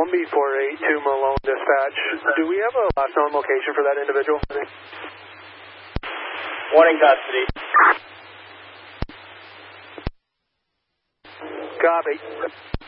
1B482 Malone dispatch. Do we have a last known location for that individual? One in custody. Copy.